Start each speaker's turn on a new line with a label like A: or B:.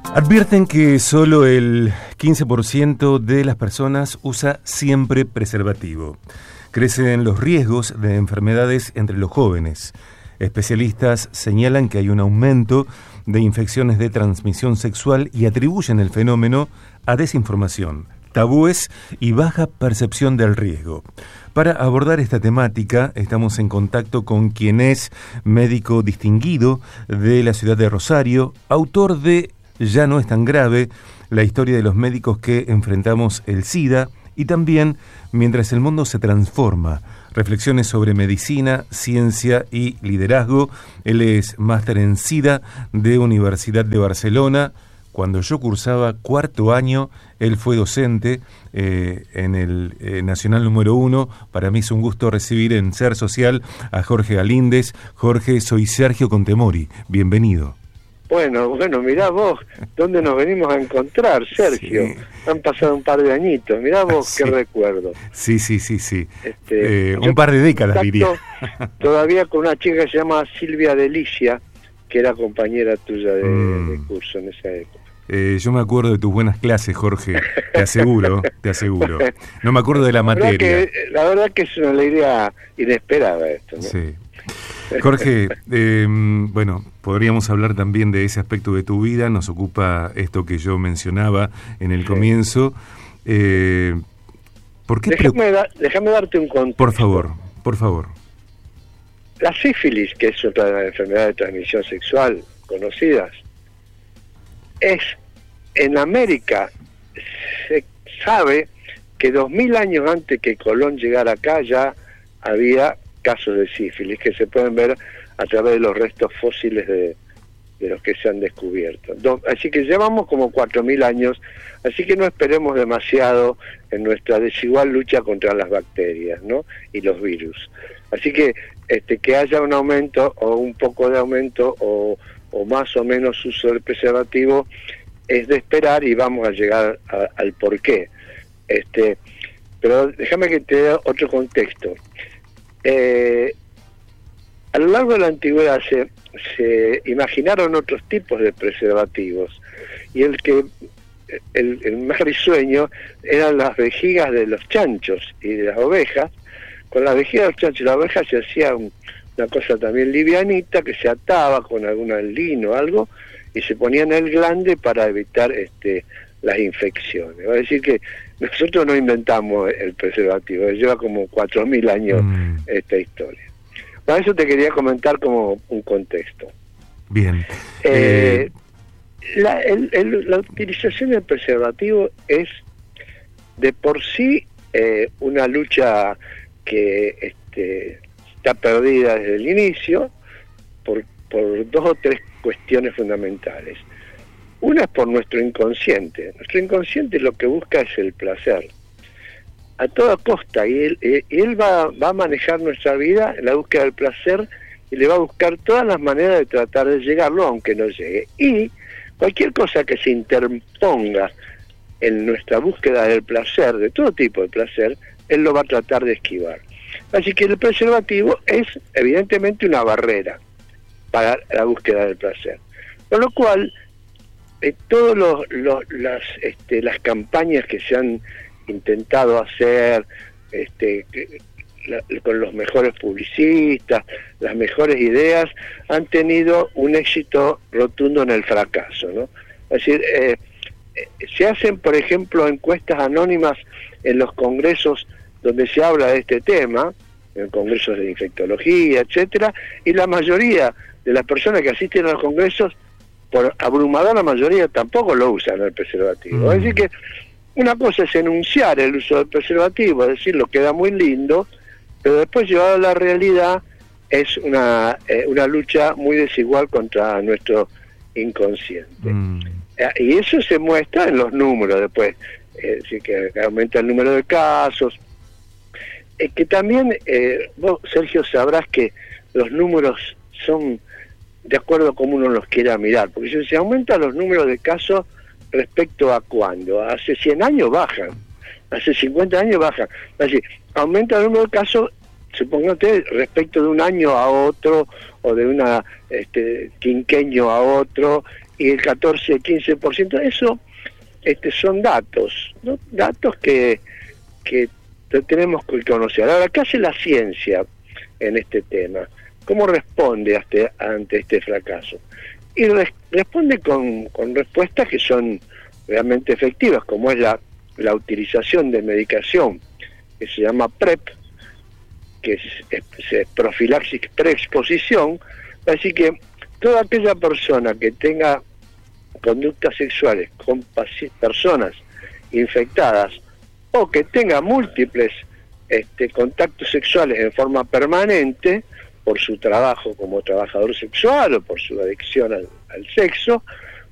A: Advierten que solo el 15% de las personas usa siempre preservativo. Crecen los riesgos de enfermedades entre los jóvenes. Especialistas señalan que hay un aumento de infecciones de transmisión sexual y atribuyen el fenómeno a desinformación, tabúes y baja percepción del riesgo. Para abordar esta temática estamos en contacto con quien es médico distinguido de la ciudad de Rosario, autor de Ya no es tan grave, la historia de los médicos que enfrentamos el SIDA, y también Mientras el mundo se transforma, reflexiones sobre medicina, ciencia y liderazgo. Él es máster en SIDA de Universidad de Barcelona. Cuando yo cursaba cuarto año, él fue docente en el Nacional número 1. Para mí es un gusto recibir en Ser Social a Jorge Galíndez. Jorge, soy Sergio Contemori. Bienvenido.
B: Bueno, mirá vos, ¿dónde nos venimos a encontrar, Sergio? Sí. Han pasado un par de añitos, mirá vos, sí. Qué recuerdo.
A: Sí. Un par de décadas, diría.
B: Todavía con una chica que se llama Silvia Delicia, que era compañera tuya de curso en esa época.
A: Yo me acuerdo de tus buenas clases, Jorge, te aseguro. No me acuerdo de la materia.
B: La verdad que es una alegría inesperada esto, ¿no?
A: Sí. Jorge, bueno, podríamos hablar también de ese aspecto de tu vida. Nos ocupa esto que yo mencionaba en el comienzo. ¿Por qué
B: déjame darte un contexto.
A: Por favor.
B: La sífilis, que es otra de las enfermedades de transmisión sexual conocidas, en América se sabe que 2000 años antes que Colón llegara acá ya había casos de sífilis que se pueden ver a través de los restos fósiles de los que se han descubierto. Así que llevamos como 4000 años, así que no esperemos demasiado en nuestra desigual lucha contra las bacterias, ¿no? Y los virus. Así que que haya un aumento o un poco de aumento o más o menos uso del preservativo es de esperar, y vamos a llegar al porqué. Pero déjame que te dé otro contexto. A lo largo de la antigüedad se imaginaron otros tipos de preservativos, y el más risueño eran las vejigas de los chanchos y de las ovejas. Con las vejigas de los chanchos y las ovejas se hacía una cosa también livianita que se ataba con algún lino o algo y se ponía en el glande para evitar las infecciones. Va a decir que nosotros no inventamos el preservativo, lleva como 4000 años esta historia. Para eso te quería comentar como un contexto.
A: Bien.
B: La utilización del preservativo es de por sí una lucha que está perdida desde el inicio por 2 o 3 cuestiones fundamentales. Una es por nuestro inconsciente. Nuestro inconsciente lo que busca es el placer, a toda costa, y él va a manejar nuestra vida en la búsqueda del placer, y le va a buscar todas las maneras de tratar de llegarlo, aunque no llegue. Y cualquier cosa que se interponga en nuestra búsqueda del placer, de todo tipo de placer, él lo va a tratar de esquivar. Así que el preservativo es evidentemente una barrera para la búsqueda del placer. Con lo cual, todas las campañas que se han intentado hacer con los mejores publicistas, las mejores ideas, han tenido un éxito rotundo en el fracaso, ¿no? Es decir, se hacen, por ejemplo, encuestas anónimas en los congresos donde se habla de este tema, en congresos de infectología, etcétera, y la mayoría de las personas que asisten a los congresos, por abrumadora mayoría, tampoco lo usan el preservativo. Es decir que una cosa es enunciar el uso del preservativo, es decir, lo queda muy lindo, pero después llevado a la realidad es una lucha muy desigual contra nuestro inconsciente. Y eso se muestra en los números después, es decir, que aumenta el número de casos, que también, vos, Sergio, sabrás que los números son de acuerdo a cómo uno los quiera mirar, porque si se aumentan los números de casos respecto a cuándo, hace 100 años bajan, hace 50 años bajan, así aumenta el número de casos supongamos respecto de un año a otro o de una quinquenio a otro, y el 14-15%, eso son datos, ¿no? Datos que tenemos que conocer. Ahora, ¿qué hace la ciencia en este tema? ¿Cómo responde ante este fracaso? Y responde con respuestas que son realmente efectivas, como es la utilización de medicación que se llama PrEP, que es profilaxis preexposición. Así que toda aquella persona que tenga conductas sexuales con personas infectadas o que tenga múltiples contactos sexuales en forma permanente por su trabajo como trabajador sexual o por su adicción al sexo,